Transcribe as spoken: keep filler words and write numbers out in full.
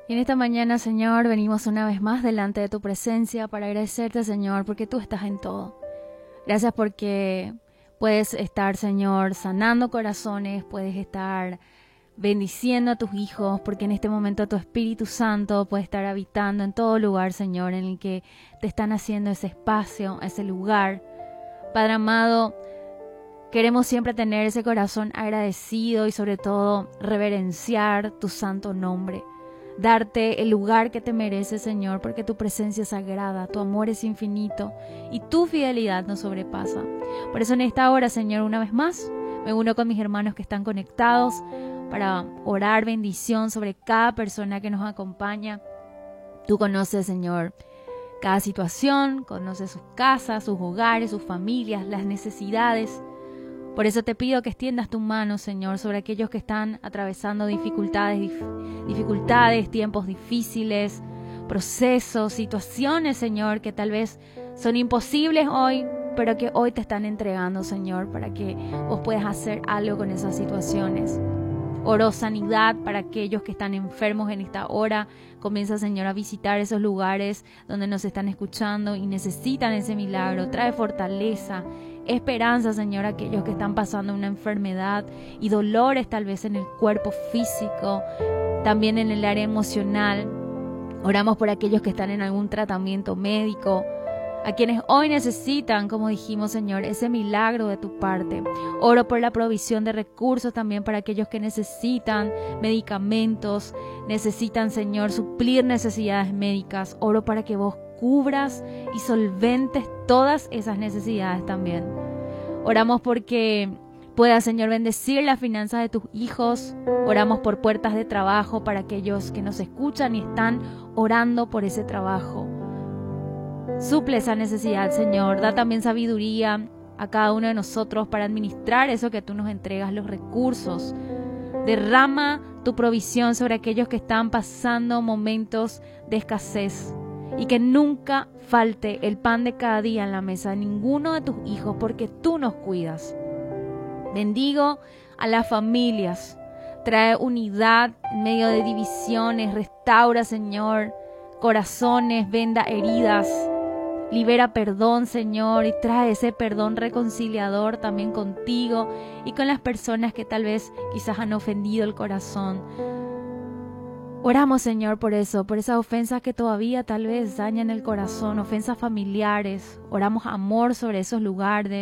Y en esta mañana, Señor, venimos una vez más delante de tu presencia para agradecerte, Señor, porque tú estás en todo. Gracias porque puedes estar, Señor, sanando corazones, puedes estar bendiciendo a tus hijos, porque en este momento tu Espíritu Santo puede estar habitando en todo lugar, Señor, en el que te están haciendo ese espacio, ese lugar. Padre amado, queremos siempre tener ese corazón agradecido y sobre todo reverenciar tu santo nombre. Darte el lugar que te mereces, Señor, porque tu presencia es sagrada, tu amor es infinito y tu fidelidad nos sobrepasa. Por eso en esta hora, Señor, una vez más, me uno con mis hermanos que están conectados para orar bendición sobre cada persona que nos acompaña. Tú conoces, Señor, cada situación, conoces sus casas, sus hogares, sus familias, las necesidades. Por eso te pido que extiendas tu mano, Señor, sobre aquellos que están atravesando dificultades, dif- dificultades, tiempos difíciles, procesos, situaciones, Señor, que tal vez son imposibles hoy, pero que hoy te están entregando, Señor, para que vos puedas hacer algo con esas situaciones. Oro sanidad para aquellos que están enfermos en esta hora. Comienza, Señor, a visitar esos lugares donde nos están escuchando y necesitan ese milagro. Trae fortaleza, esperanza, Señor, a aquellos que están pasando una enfermedad y dolores tal vez en el cuerpo físico, también en el área emocional. Oramos por aquellos que están en algún tratamiento médico, a quienes hoy necesitan, como dijimos, Señor, ese milagro de tu parte. Oro por la provisión de recursos también para aquellos que necesitan medicamentos, necesitan, Señor, suplir necesidades médicas. Oro para que vos cubras y solventes todas esas necesidades también. Oramos porque puedas, Señor, bendecir las finanzas de tus hijos. Oramos por puertas de trabajo para aquellos que nos escuchan y están orando por ese trabajo. Suple esa necesidad, Señor. Da también sabiduría a cada uno de nosotros para administrar eso que tú nos entregas, los recursos. Derrama tu provisión sobre aquellos que están pasando momentos de escasez y que nunca falte el pan de cada día en la mesa de ninguno de tus hijos, porque tú nos cuidas. Bendigo a las familias. Trae unidad en medio de divisiones. Restaura, Señor, corazones, venda heridas. Libera perdón, Señor, y trae ese perdón reconciliador también contigo y con las personas que tal vez quizás han ofendido el corazón. Oramos, Señor, por eso, por esas ofensas que todavía tal vez dañan el corazón, ofensas familiares. Oramos amor sobre esos lugares.